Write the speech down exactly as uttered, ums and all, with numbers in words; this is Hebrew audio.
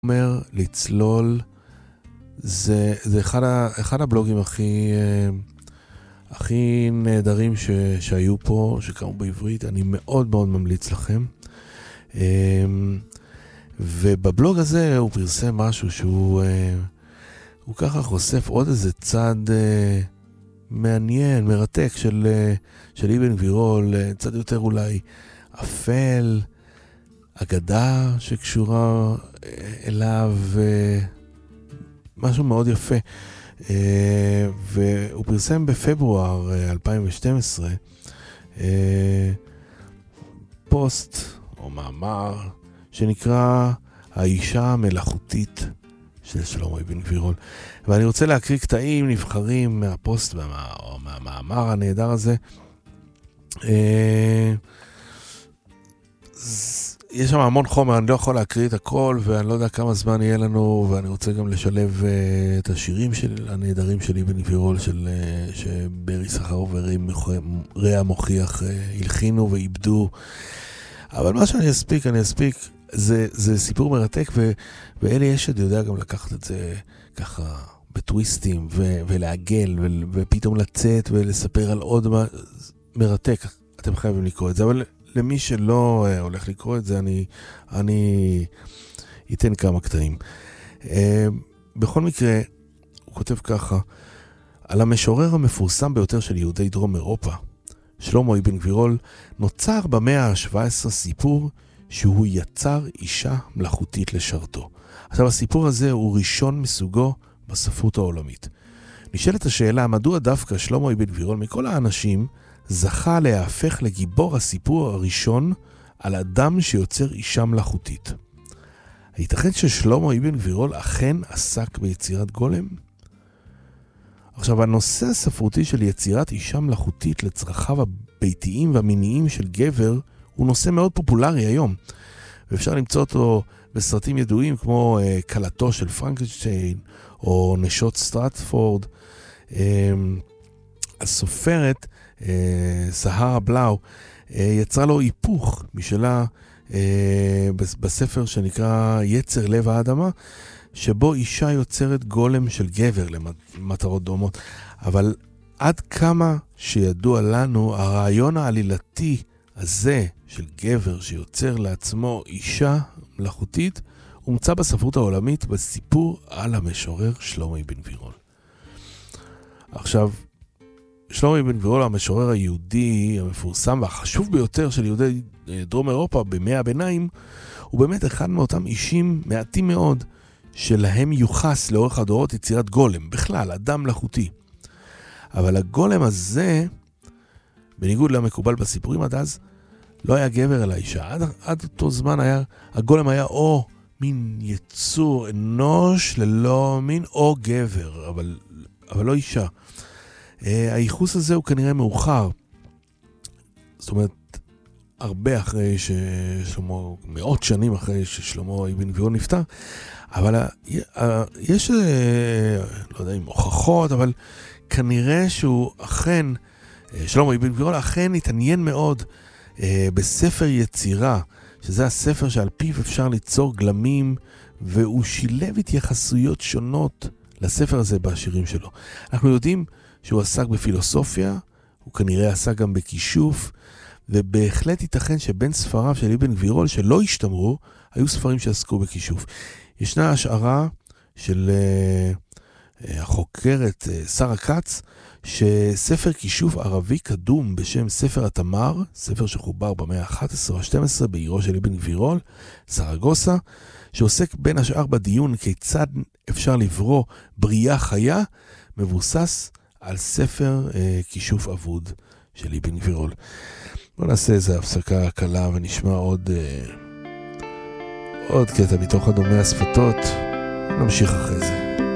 אומר לצלול, זה, זה אחד, ה, אחד הבלוגים הכי, הכי נהדרים ש, שהיו פה, שקראו בעברית. אני מאוד מאוד ממליץ לכם. ובבלוג הזה הוא פרסם משהו שהוא הוא ככה חושף עוד איזה צד מעניין, מרתק של, של אבן גבירול, צד יותר אולי אפל, אגדה שקשורה אליו, משהו מאוד יפה. והוא פרסם בפברואר אלפיים ושתים עשרה פוסט או מאמר שנקרא האישה המלאכותית של שלמה אבן גבירול. ואני רוצה להקריא קטעים נבחרים מהפוסט או מהמאמר הנהדר הזה. יש שם המון חומר, אני לא יכול להקריא את הכל, ואני לא יודע כמה זמן יהיה לנו, ואני רוצה גם לשלב uh, את השירים של הנהדרים של אבן גבירול, של, uh, שברי סחרוף ורע מוכיח uh, הלחינו ואיבדו. אבל מה שאני אספיק, אני אספיק, זה, זה סיפור מרתק, ו, ואלי ישד יודע גם לקחת את זה ככה בטוויסטים, ו, ולעגל, ו, ופתאום לצאת ולספר על עוד מה, מרתק. אתם חייבים לקרוא את זה, אבל למי שלא uh, הולך לקרוא את זה, אני, אני אתן כמה קטעים. Uh, בכל מקרה, הוא כותב ככה, על המשורר המפורסם ביותר של יהודי דרום אירופה, שלמה אבן גבירול, נוצר במאה ה-שבע עשרה סיפור שהוא יצר אישה מלאכותית לשרתו. עכשיו, הסיפור הזה הוא ראשון מסוגו בספרות העולמית. נשאלת השאלה, מדוע דווקא שלמה אבן גבירול מכל האנשים זכה להפך לגיבור הסיפור הראשון על אדם שיוצר אישה מלאכותית? הייתכן ששלמה אבן גבירול אכן עסק ביצירת גולם? עכשיו, הנושא הספרותי של יצירת אישה מלאכותית לצרכיו הביתיים והמיניים של גבר הוא נושא מאוד פופולרי היום. ואפשר למצוא אותו בסרטים ידועים כמו uh, קלתו של פרנקנשטיין או נשות סטרטפורד. Uh, הסופרת uh, סהרה בלאו uh, יצרה לו היפוך משלה uh, בספר שנקרא יצר לב האדמה, שבו אישה יוצרת גולם של גבר למטרות דומות. אבל עד כמה שידוע לנו, הרעיון העלילתי הזה של גבר שיוצר לעצמו אישה מלאכותית, הומצא בספרות העולמית בסיפור על המשורר שלמה אבן גבירול. עכשיו, שלמה אבן גבירול, המשורר היהודי המפורסם והחשוב ביותר של יהודי דרום אירופה בימי הביניים, הוא באמת אחד מאותם אישים מעטים מאוד שלהם יוחס לאורך הדורות יצירת גולם, בכלל, אדם מלאכותי. אבל הגולם הזה, בניגוד למקובל בסיפורים עד אז, לא היה גבר אלא אישה. עד, עד אותו זמן היה, הגולם היה או מין יצור אנוש ללא מין, או גבר, אבל, אבל לא אישה. הייחוס הזה הוא כנראה מאוחר. זאת אומרת, הרבה אחרי ששלמה, מאות שנים אחרי ששלמה אבן גבירול נפטר, אבל יש, לא יודע אם הוכחות, אבל כנראה שהוא אכן, שלמה אבן גבירול אכן התעניין מאוד בספר יצירה, שזה הספר שעל פיו אפשר ליצור גלמים, והוא שילב התייחסויות שונות לספר הזה בשירים שלו. אנחנו יודעים שהוא עסק בפילוסופיה, הוא כנראה עסק גם בכישוף, ובהחלט ייתכן שבין ספריו של אבן גבירול שלא השתמרו, היו ספרים שעסקו בכישוף. ישנה השערה של uh, החוקרת uh, שרה כץ, שספר כישוף ערבי קדום בשם ספר התמר, ספר שחובר במאה ה-אחת עשרה או ה-שתים עשרה בעירו של אבן גבירול, סרגוסה, שעוסק בין השאר בדיון כיצד אפשר לברוא בריאה חיה, מבוסס על ספר uh, כישוף אבוד של אבן גבירול. בואו נעשה איזו הפסקה קלה ונשמע עוד... Uh, עוד קטע מתוך אדומי השפתות, נמשיך אחרי זה.